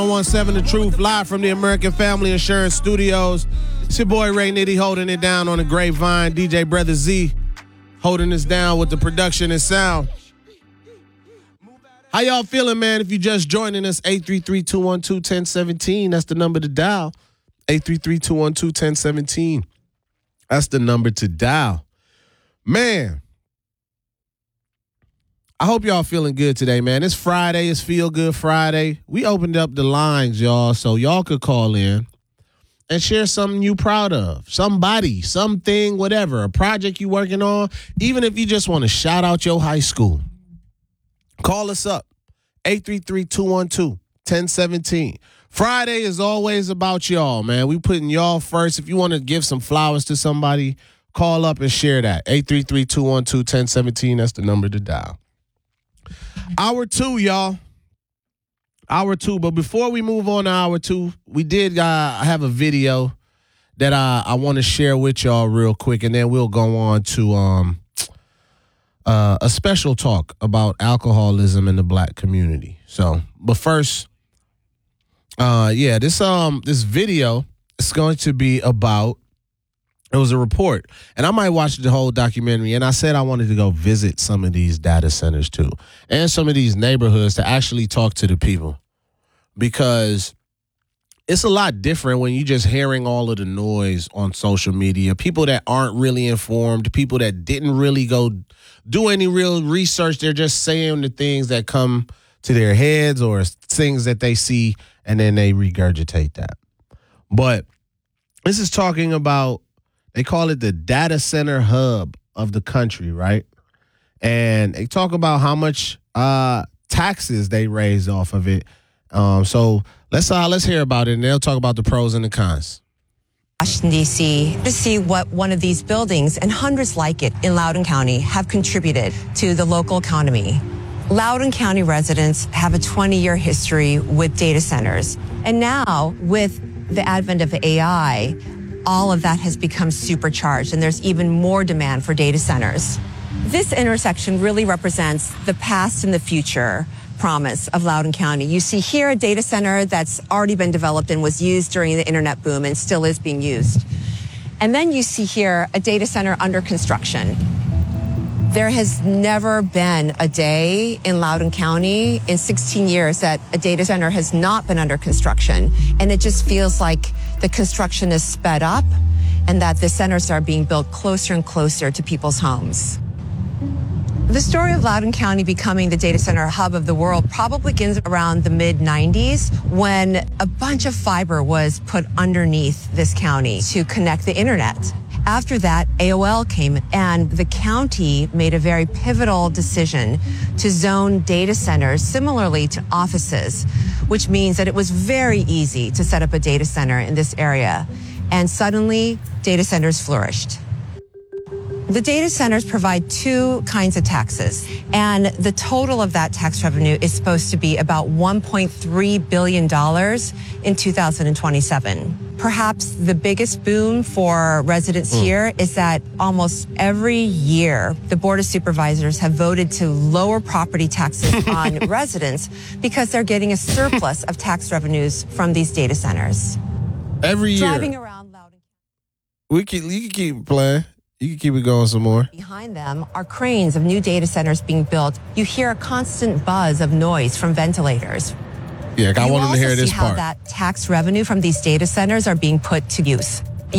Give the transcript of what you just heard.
117 The Truth, live from the American Family Insurance Studios. It's your boy Ray Nitty holding it down on the grapevine. DJ Brother Z holding us down with the production and sound. How y'all feeling, man? If you just joining us, 833-212-1017. That's the number to dial. 833-212-1017. That's the number to dial. Man, I hope y'all feeling good today, man. It's Friday. It's Feel Good Friday. We opened up the lines, y'all, so y'all could call in and share something you proud of. Somebody, something, whatever, a project you working on. Even if you just want to shout out your high school. Call us up, 833-212-1017. Friday is always about y'all, man. We putting y'all first. If you want to give some flowers to somebody, call up and share that. 833-212-1017. That's the number to dial. Hour two, y'all. Hour two. But before we move on to hour two, we did have a video that I want to share with y'all real quick, and then we'll go on to a special talk about alcoholism in the black community. So, but first, this video is going to be about. It was a report, and I might watch the whole documentary, and I said I wanted to go visit some of these data centers too, and some of these neighborhoods to actually talk to the people, because it's a lot different when you just hearing all of the noise on social media, people that aren't really informed, people that didn't really go do any real research. They're just saying the things that come to their heads or things that they see, and then they regurgitate that. But this is talking about, they call it the data center hub of the country, right? And they talk about how much taxes they raise off of it. So let's hear about it, and they'll talk about the pros and the cons. Washington, D.C., to see what one of these buildings and hundreds like it in Loudoun County have contributed to the local economy. Loudoun County residents have a 20-year history with data centers. And now, with the advent of AI, all of that has become supercharged, and there's even more demand for data centers. This intersection really represents the past and the future promise of Loudoun County. You see here a data center that's already been developed and was used during the internet boom and still is being used. And then you see here a data center under construction. There has never been a day in Loudoun County in 16 years that a data center has not been under construction. And it just feels like the construction is sped up and that the centers are being built closer and closer to people's homes. The story of Loudoun County becoming the data center hub of the world probably begins around the mid-90s when a bunch of fiber was put underneath this county to connect the internet. After that, AOL came, and the county made a very pivotal decision to zone data centers similarly to offices, which means that it was very easy to set up a data center in this area. And suddenly, data centers flourished. The data centers provide two kinds of taxes, and the total of that tax revenue is supposed to be about $1.3 billion in 2027. Perhaps the biggest boon for residents here is that almost every year, the Board of Supervisors have voted to lower property taxes on residents because they're getting a surplus of tax revenues from these data centers. Every year. Driving around Loudoun. You can keep playing. You can keep it going some more. Behind them are cranes of new data centers being built. You hear a constant buzz of noise from ventilators. Yeah, I wanted to hear this You also see how part. that tax revenue from these data centers are being put to use.